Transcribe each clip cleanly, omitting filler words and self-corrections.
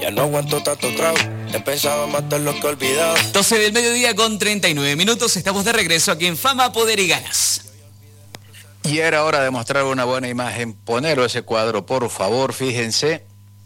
Ya no aguanto tanto trago, he pensado matar lo que he olvidado. 12 del mediodía con 39 minutos, estamos de regreso aquí en Fama, Poder y Ganas. Y era hora de mostrar una buena imagen. Ponelo ese cuadro, por favor, fíjense.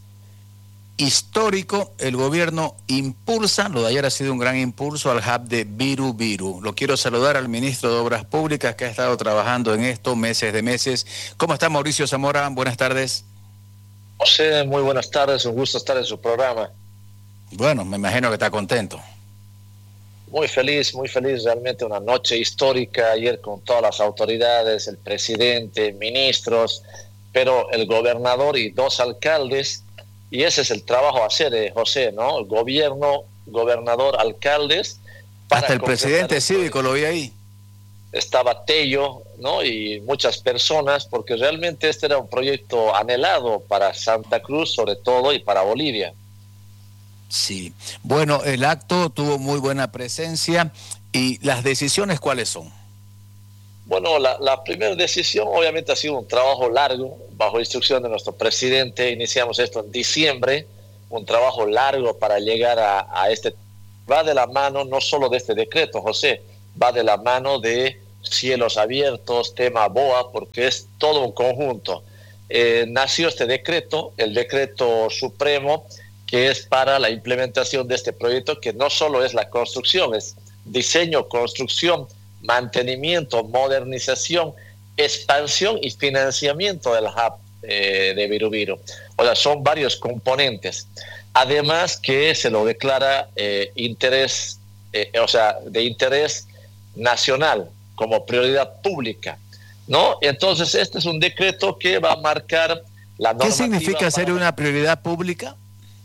Histórico, el gobierno impulsa, lo de ayer ha sido un gran impulso al hub de Viru Viru. Lo quiero saludar al ministro de Obras Públicas que ha estado trabajando en esto meses de meses. ¿Cómo está Mauricio Zamora? Buenas tardes. José, muy buenas tardes, un gusto estar en su programa. Bueno, me imagino que está contento. Muy feliz, realmente una noche histórica ayer con todas las autoridades, el presidente, ministros, pero el gobernador y 2 alcaldes, y ese es el trabajo a hacer, José, ¿no? El gobierno, gobernador, alcaldes. Hasta el presidente cívico lo vi ahí. Estaba Tello, ¿no? Y muchas personas, porque realmente este era un proyecto anhelado para Santa Cruz, sobre todo, y para Bolivia. Sí. Bueno, el acto tuvo muy buena presencia. ¿Y las decisiones cuáles son? Bueno, la primera decisión obviamente ha sido un trabajo largo, bajo instrucción de nuestro presidente. Iniciamos esto en diciembre, un trabajo largo para llegar a este. Va de la mano no solo de este decreto, José, va de la mano de cielos abiertos, tema BOA, porque es todo un conjunto. Nació este decreto, el decreto supremo, que es para la implementación de este proyecto, que no solo es la construcción, es diseño, construcción, mantenimiento, modernización, expansión y financiamiento del hub de Viru Viru. O sea, son varios componentes. Además que se lo declara interés, de interés nacional, como prioridad pública, ¿no? Entonces, este es un decreto que va a marcar la normativa. ¿Qué significa ser una prioridad pública?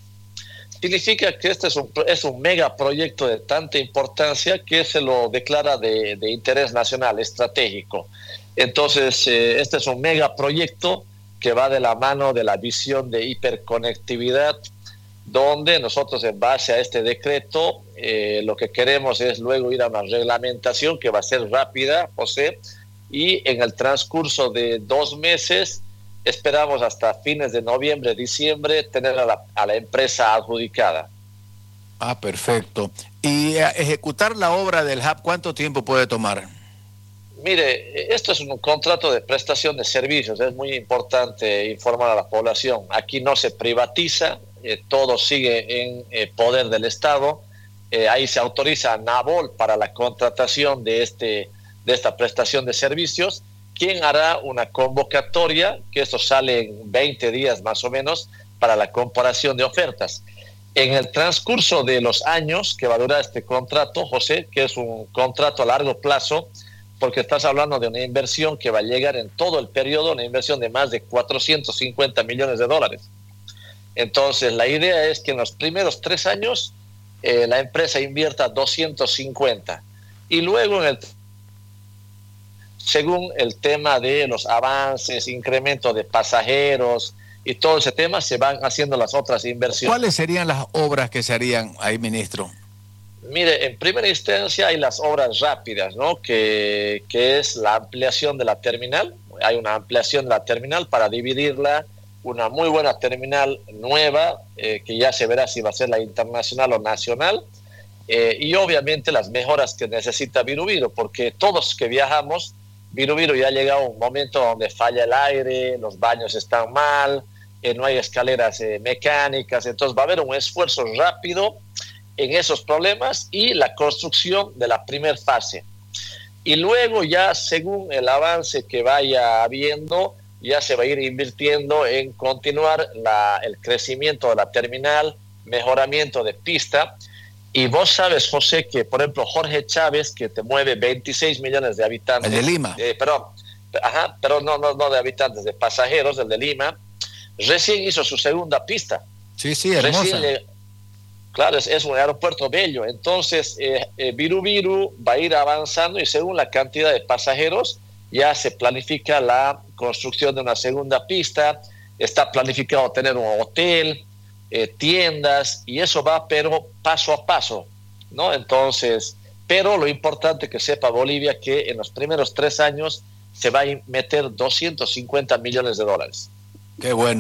Significa que este es un megaproyecto de tanta importancia que se lo declara de interés nacional, estratégico. Entonces, este es un megaproyecto que va de la mano de la visión de hiperconectividad, donde nosotros, en base a este decreto, lo que queremos es luego ir a una reglamentación que va a ser rápida, José, y en el transcurso de 2 meses, esperamos hasta fines de noviembre, diciembre, tener a la empresa adjudicada. Ah, perfecto. ¿Y ejecutar la obra del hub cuánto tiempo puede tomar? Mire, esto es un contrato de prestación de servicios, es muy importante informar a la población. Aquí no se privatiza, todo sigue en poder del Estado. Ahí se autoriza a NABOL para la contratación de esta prestación de servicios, quien hará una convocatoria, que esto sale en 20 días más o menos, para la comparación de ofertas. En el transcurso de los años que va a durar este contrato, José, que es un contrato a largo plazo, porque estás hablando de una inversión que va a llegar en todo el periodo, una inversión de más de 450 millones de dólares. Entonces, la idea es que en los primeros 3 años la empresa invierta 250 y luego según el tema de los avances, incremento de pasajeros y todo ese tema, se van haciendo las otras inversiones. ¿Cuáles serían las obras que se harían ahí, ministro? Mire, en primera instancia hay las obras rápidas, ¿no? Que es la ampliación de la terminal. Hay una ampliación de la terminal para dividirla, una muy buena terminal nueva, que ya se verá si va a ser la internacional o nacional, y obviamente las mejoras que necesita Viru Viru, porque todos que viajamos, Viru Viru ya ha llegado a un momento donde falla el aire, los baños están mal, no hay escaleras mecánicas, entonces va a haber un esfuerzo rápido en esos problemas y la construcción de la primera fase. Y luego ya, según el avance que vaya habiendo, ya se va a ir invirtiendo en continuar el crecimiento de la terminal, mejoramiento de pista. Y vos sabes, José, que por ejemplo Jorge Chávez, que te mueve 26 millones de habitantes. El de Lima. Pero no de habitantes, de pasajeros, el de Lima, recién hizo su segunda pista. Sí, hermosa. Claro, es un aeropuerto bello. Entonces, Viru Viru va a ir avanzando y según la cantidad de pasajeros, ya se planifica la construcción de una segunda pista, está planificado tener un hotel, tiendas, y eso va pero paso a paso, ¿no? Entonces, pero lo importante que sepa Bolivia que en los primeros 3 años se va a meter 250 millones de dólares. Qué bueno.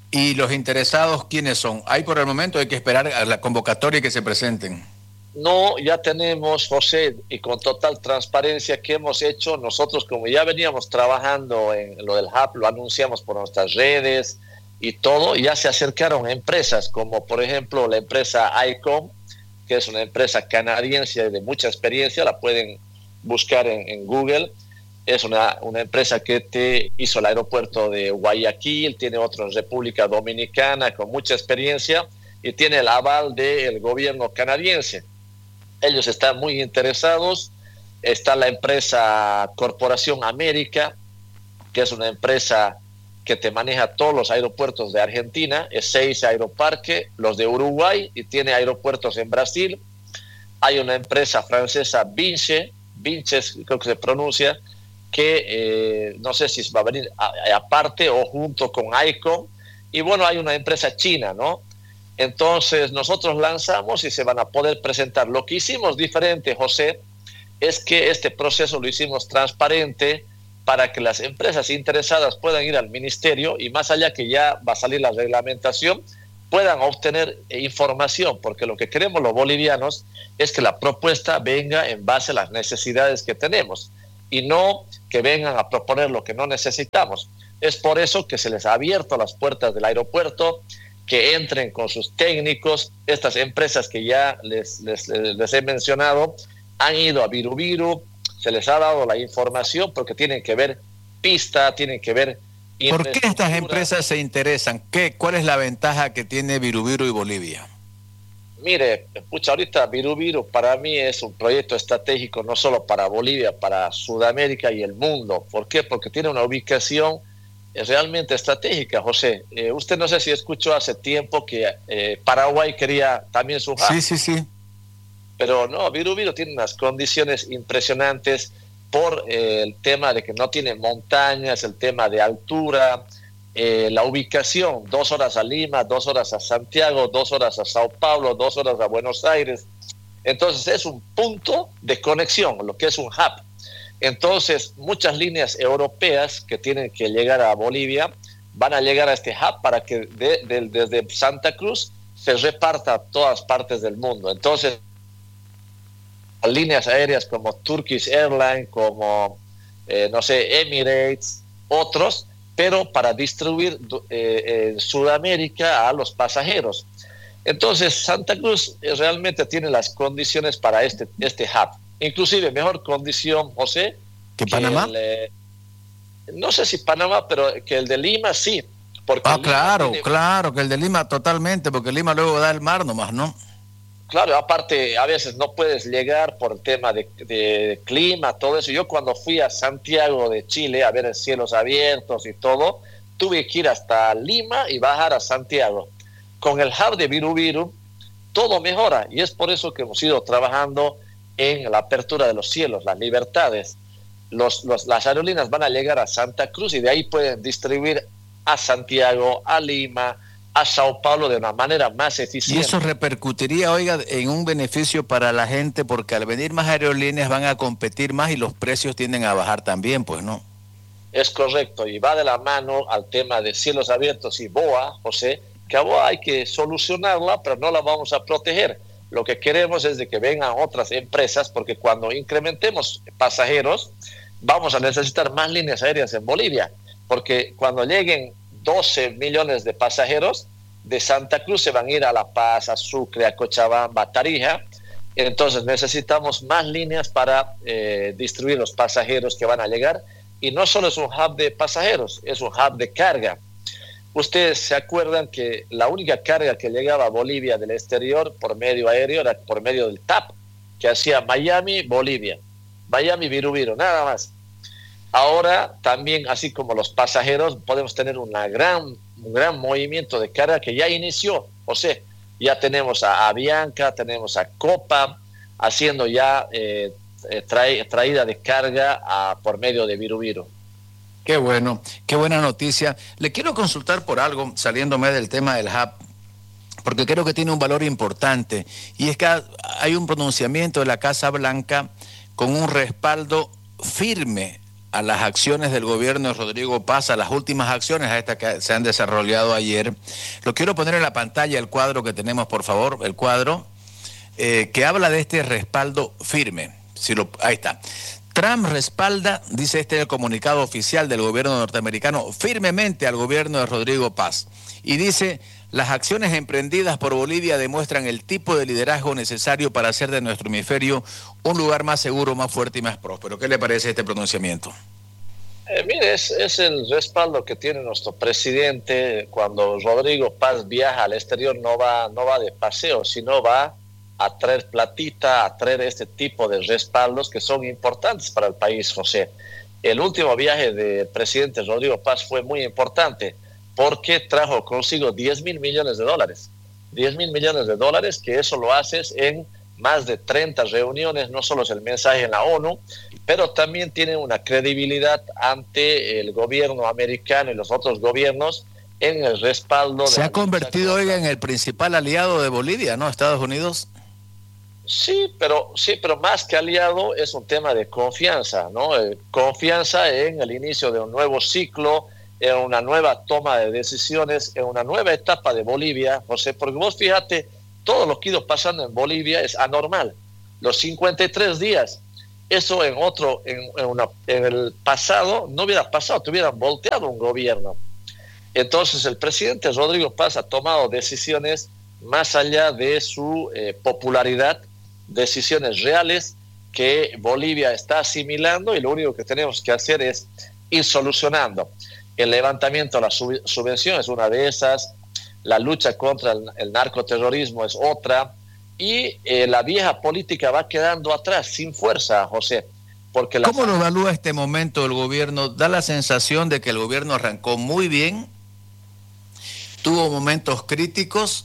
¿Y los interesados quiénes son? ¿Hay por el momento, hay que esperar a la convocatoria que se presenten? No, ya tenemos, José, y con total transparencia que hemos hecho, nosotros como ya veníamos trabajando en lo del hub, lo anunciamos por nuestras redes y todo, y ya se acercaron empresas como por ejemplo la empresa ICOM, que es una empresa canadiense de mucha experiencia, la pueden buscar en Google. Es una empresa que te hizo el aeropuerto de Guayaquil, tiene otro en República Dominicana con mucha experiencia y tiene el aval del gobierno canadiense. Ellos están muy interesados. Está la empresa Corporación América, que es una empresa que te maneja todos los aeropuertos de Argentina, es 6 Aeroparque, los de Uruguay, y tiene aeropuertos en Brasil. Hay una empresa francesa, Vinci creo que se pronuncia, que no sé si va a venir aparte o junto con ICOM. Y bueno, hay una empresa china, ¿no? Entonces nosotros lanzamos y se van a poder presentar. Lo que hicimos diferente, José, es que este proceso lo hicimos transparente para que las empresas interesadas puedan ir al ministerio y más allá que ya va a salir la reglamentación, puedan obtener información, porque lo que queremos los bolivianos es que la propuesta venga en base a las necesidades que tenemos y no que vengan a proponer lo que no necesitamos. Es por eso que se les ha abierto las puertas del aeropuerto, que entren con sus técnicos. Estas empresas que ya les he mencionado han ido a Birubiru, se les ha dado la información porque tienen que ver pista, tienen que ver... ¿Por qué estas empresas se interesan? ¿Cuál es la ventaja que tiene Birubiru y Bolivia? Mire, ahorita Birubiru para mí es un proyecto estratégico no solo para Bolivia, para Sudamérica y el mundo. ¿Por qué? Porque tiene una ubicación realmente estratégica, José. Usted no sé si escuchó hace tiempo que Paraguay quería también su hub. Sí. Pero no, Birubiru tiene unas condiciones impresionantes por el tema de que no tiene montañas, el tema de altura, la ubicación, 2 horas a Lima, 2 horas a Santiago, 2 horas a Sao Paulo, 2 horas a Buenos Aires. Entonces es un punto de conexión, lo que es un hub. Entonces muchas líneas europeas que tienen que llegar a Bolivia van a llegar a este hub para que desde Santa Cruz se reparta a todas partes del mundo. Entonces líneas aéreas como Turkish Airlines, como Emirates, otros, pero para distribuir en Sudamérica a los pasajeros. Entonces Santa Cruz realmente tiene las condiciones para este hub, inclusive mejor condición, José, ¿que Panamá? No sé si Panamá, pero que el de Lima sí. Porque claro, que el de Lima totalmente, porque Lima luego da el mar nomás, ¿no? Claro, aparte a veces no puedes llegar por tema de clima, todo eso. Yo cuando fui a Santiago de Chile a ver cielos abiertos y todo, tuve que ir hasta Lima y bajar a Santiago. Con el hub de Birubiru todo mejora y es por eso que hemos ido trabajando en la apertura de los cielos, las libertades. Las aerolíneas van a llegar a Santa Cruz y de ahí pueden distribuir a Santiago, a Lima, a Sao Paulo de una manera más eficiente. Y eso repercutiría, oiga, en un beneficio para la gente, porque al venir más aerolíneas van a competir más y los precios tienden a bajar también, pues, ¿no? Es correcto, y va de la mano al tema de cielos abiertos y BOA, José, que a BOA hay que solucionarla, pero no la vamos a proteger. Lo que queremos es de que vengan otras empresas, porque cuando incrementemos pasajeros, vamos a necesitar más líneas aéreas en Bolivia, porque cuando lleguen 12 millones de pasajeros de Santa Cruz se van a ir a La Paz, a Sucre, a Cochabamba, a Tarija. Entonces necesitamos más líneas para distribuir los pasajeros que van a llegar. Y no solo es un hub de pasajeros, es un hub de carga. Ustedes se acuerdan que la única carga que llegaba a Bolivia del exterior por medio aéreo era por medio del TAP, que hacía Miami, Bolivia, Miami, Birubiru, nada más. Ahora también, así como los pasajeros, podemos tener un gran movimiento de carga que ya inició. O sea, ya tenemos a Avianca, tenemos a Copa haciendo ya traída de carga por medio de Birubiru. Qué bueno, qué buena noticia. Le quiero consultar por algo, saliéndome del tema del hub, porque creo que tiene un valor importante, y es que hay un pronunciamiento de la Casa Blanca con un respaldo firme a las acciones del gobierno de Rodrigo Paz, a las últimas acciones, a estas que se han desarrollado ayer. Lo quiero poner en la pantalla, el cuadro que tenemos, por favor, el cuadro, que habla de este respaldo firme. Ahí está. Trump respalda, dice el comunicado oficial del gobierno norteamericano, firmemente al gobierno de Rodrigo Paz. Y dice, las acciones emprendidas por Bolivia demuestran el tipo de liderazgo necesario para hacer de nuestro hemisferio un lugar más seguro, más fuerte y más próspero. ¿Qué le parece este pronunciamiento? Mire, es el respaldo que tiene nuestro presidente. Cuando Rodrigo Paz viaja al exterior no va de paseo, sino va a traer platita, a traer este tipo de respaldos que son importantes para el país, José. El último viaje del presidente Rodrigo Paz fue muy importante porque trajo consigo 10.000 millones de dólares. 10.000 millones de dólares, que eso lo haces en más de 30 reuniones, no solo es el mensaje en la ONU, pero también tiene una credibilidad ante el gobierno americano y los otros gobiernos en el respaldo. Se ha convertido, oiga, en el principal aliado de Bolivia, ¿no? Estados Unidos. Sí, pero más que aliado es un tema de confianza, ¿no? Confianza en el inicio de un nuevo ciclo, en una nueva toma de decisiones, en una nueva etapa de Bolivia, José, porque vos fíjate, todo lo que ha ido pasando en Bolivia es anormal. Los 53 días, eso en el pasado no hubiera pasado, te hubieran volteado un gobierno. Entonces el presidente Rodrigo Paz ha tomado decisiones más allá de su popularidad, decisiones reales que Bolivia está asimilando, y lo único que tenemos que hacer es ir solucionando. El levantamiento de la subvención es una de esas, la lucha contra el narcoterrorismo es otra, y la vieja política va quedando atrás, sin fuerza, José. Porque ¿Cómo lo evalúa este momento el gobierno? Da la sensación de que el gobierno arrancó muy bien, tuvo momentos críticos,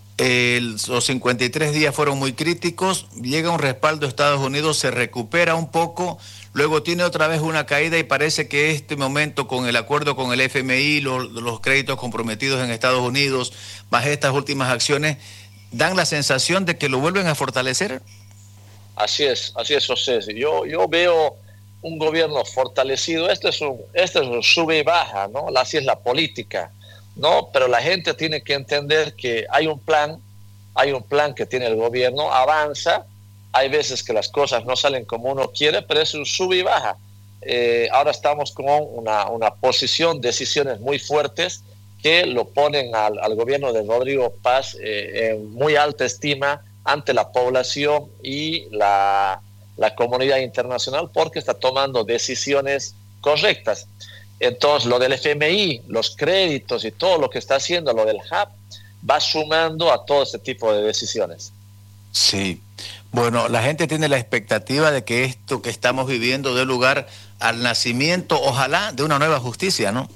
los 53 días fueron muy críticos, llega un respaldo de Estados Unidos, se recupera un poco, luego tiene otra vez una caída y parece que este momento con el acuerdo con el FMI, los créditos comprometidos en Estados Unidos, más estas últimas acciones, dan la sensación de que lo vuelven a fortalecer. Así es, José. Yo veo un gobierno fortalecido. Este es un sube y baja, ¿no? Así es la política, ¿no? Pero la gente tiene que entender que hay un plan que tiene el gobierno, avanza, hay veces que las cosas no salen como uno quiere, pero es un sube y baja. Ahora estamos con una posición, decisiones muy fuertes que lo ponen al gobierno de Rodrigo Paz en muy alta estima ante la población y la comunidad internacional, porque está tomando decisiones correctas. Entonces, lo del FMI, los créditos y todo lo que está haciendo, lo del HAP, va sumando a todo este tipo de decisiones. Sí. Bueno, la gente tiene la expectativa de que esto que estamos viviendo dé lugar al nacimiento, ojalá, de una nueva justicia, ¿no?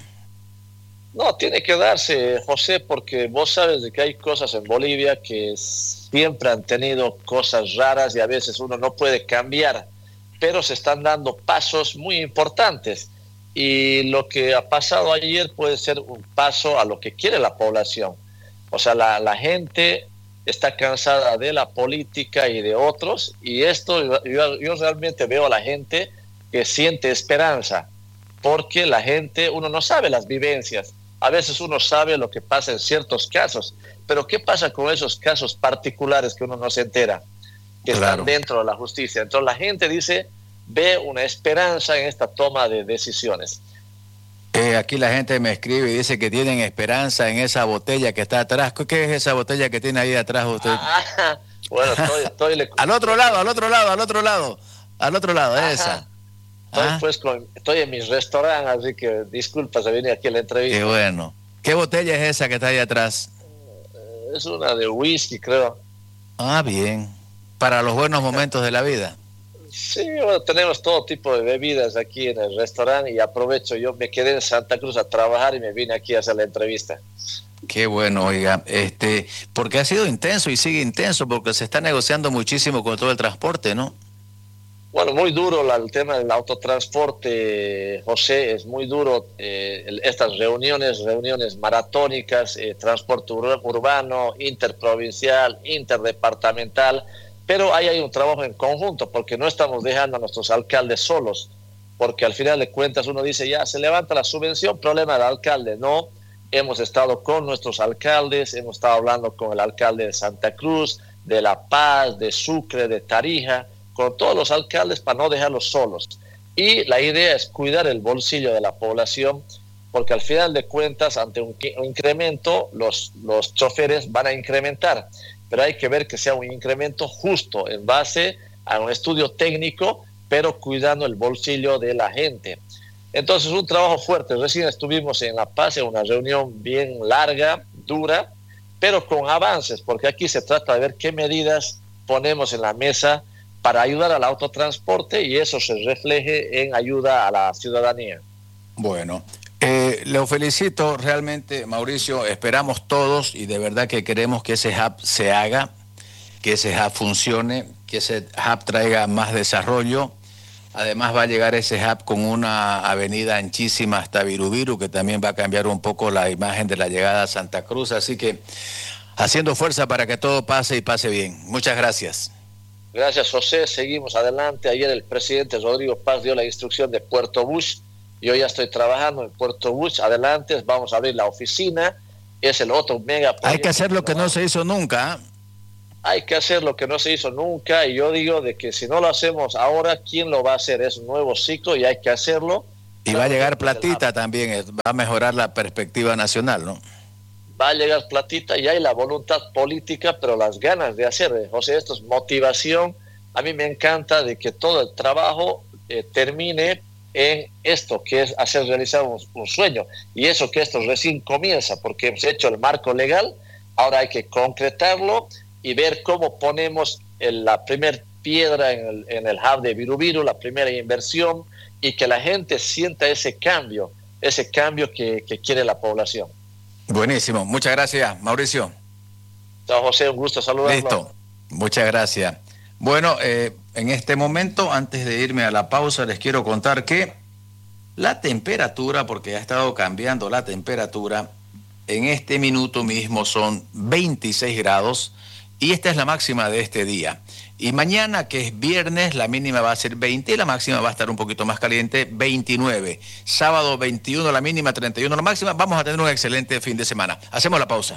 No, tiene que darse, José, porque vos sabes de que hay cosas en Bolivia que siempre han tenido cosas raras y a veces uno no puede cambiar, pero se están dando pasos muy importantes. Y lo que ha pasado ayer puede ser un paso a lo que quiere la población. O sea, la gente está cansada de la política y de otros, y esto yo realmente veo a la gente que siente esperanza, porque la gente, uno no sabe las vivencias, a veces uno sabe lo que pasa en ciertos casos, pero ¿qué pasa con esos casos particulares que uno no se entera, que están dentro de la justicia? Entonces la gente ve una esperanza en esta toma de decisiones. Aquí la gente me escribe y dice que tienen esperanza en esa botella que está atrás. ¿Qué es esa botella que tiene ahí atrás usted? Bueno, al otro lado, esa. Estoy en mi restaurante, así que disculpa, se viene aquí a la entrevista. Qué bueno. ¿Qué botella es esa que está ahí atrás? Es una de whisky, creo. Ah, bien. Para los buenos momentos de la vida. Sí, bueno, tenemos todo tipo de bebidas aquí en el restaurante y aprovecho. Yo me quedé en Santa Cruz a trabajar y me vine aquí a hacer la entrevista. Qué bueno, oiga, porque ha sido intenso y sigue intenso, porque se está negociando muchísimo con todo el transporte, ¿no? Bueno, muy duro el tema del autotransporte, José, es muy duro estas reuniones maratónicas, transporte urbano, interprovincial, interdepartamental, pero ahí hay un trabajo en conjunto, porque no estamos dejando a nuestros alcaldes solos, porque al final de cuentas uno dice, ya se levanta la subvención, problema del alcalde. No, hemos estado con nuestros alcaldes, hemos estado hablando con el alcalde de Santa Cruz, de La Paz, de Sucre, de Tarija, con todos los alcaldes para no dejarlos solos. Y la idea es cuidar el bolsillo de la población, porque al final de cuentas, ante un incremento, los choferes van a incrementar, pero hay que ver que sea un incremento justo, en base a un estudio técnico, pero cuidando el bolsillo de la gente. Entonces, un trabajo fuerte. Recién estuvimos en La Paz en una reunión bien larga, dura, pero con avances, porque aquí se trata de ver qué medidas ponemos en la mesa para ayudar al autotransporte y eso se refleje en ayuda a la ciudadanía. Bueno, lo felicito realmente, Mauricio. Esperamos todos y de verdad que queremos que ese hub se haga, que ese hub funcione, que ese hub traiga más desarrollo. Además va a llegar ese hub con una avenida anchísima hasta Birubiru, que también va a cambiar un poco la imagen de la llegada a Santa Cruz. Así que haciendo fuerza para que todo pase y pase bien. Muchas gracias. Gracias, José. Seguimos adelante. Ayer el presidente Rodrigo Paz dio la instrucción de Puerto Bush. Yo ya estoy trabajando en Puerto Bush. Adelante, vamos a abrir la oficina. Es el otro mega proyecto. Hay que hacer lo que no se hizo nunca. Hay que hacer lo que no se hizo nunca, y yo digo de que si no lo hacemos ahora, ¿quién lo va a hacer? Es un nuevo ciclo y hay que hacerlo. Y va a llegar platita también, va a mejorar la perspectiva nacional, ¿no? Va a llegar platita y hay la voluntad política, pero las ganas de hacer, José, esto es motivación. A mí me encanta de que todo el trabajo termine en esto, que es hacer realizar un sueño, y eso que esto recién comienza, porque hemos hecho el marco legal, ahora hay que concretarlo y ver cómo ponemos la primera piedra en el hub de Birubiru, la primera inversión, y que la gente sienta ese cambio que quiere la población. Buenísimo, muchas gracias, Mauricio. Chao, José, un gusto saludarlo. Listo, muchas gracias. Bueno, en este momento, antes de irme a la pausa, les quiero contar que la temperatura, porque ha estado cambiando la temperatura, en este minuto mismo son 26 grados, y esta es la máxima de este día. Y mañana, que es viernes, la mínima va a ser 20 y la máxima va a estar un poquito más caliente, 29. Sábado 21 la mínima, 31 la máxima. Vamos a tener un excelente fin de semana. Hacemos la pausa.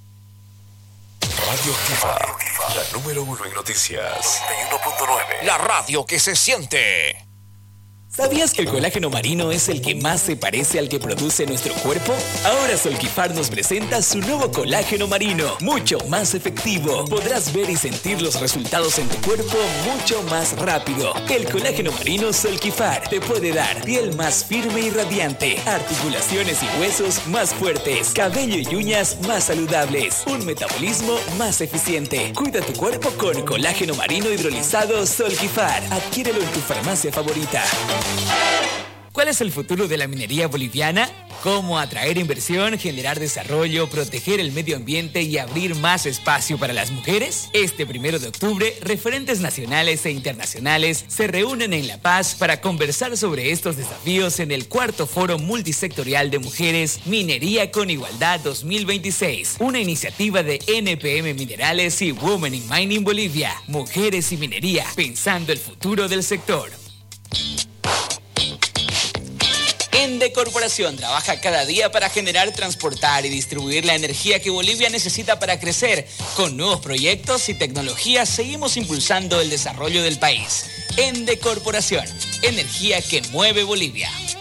Radio Activa, la número 1 en noticias. 91.9. La radio que se siente. ¿Sabías que el colágeno marino es el que más se parece al que produce nuestro cuerpo? Ahora Solquifar nos presenta su nuevo colágeno marino, mucho más efectivo. Podrás ver y sentir los resultados en tu cuerpo mucho más rápido. El colágeno marino Solquifar te puede dar piel más firme y radiante, articulaciones y huesos más fuertes, cabello y uñas más saludables, un metabolismo más eficiente. Cuida tu cuerpo con colágeno marino hidrolizado Solquifar. Adquiérelo en tu farmacia favorita. ¿Cuál es el futuro de la minería boliviana? ¿Cómo atraer inversión, generar desarrollo, proteger el medio ambiente y abrir más espacio para las mujeres? Este 1 de octubre, referentes nacionales e internacionales se reúnen en La Paz para conversar sobre estos desafíos en el 4º Foro Multisectorial de Mujeres Minería con Igualdad 2026, una iniciativa de NPM Minerales y Women in Mining Bolivia. Mujeres y minería, pensando el futuro del sector. Ende Corporación trabaja cada día para generar, transportar y distribuir la energía que Bolivia necesita para crecer. Con nuevos proyectos y tecnologías seguimos impulsando el desarrollo del país. Ende Corporación, energía que mueve Bolivia.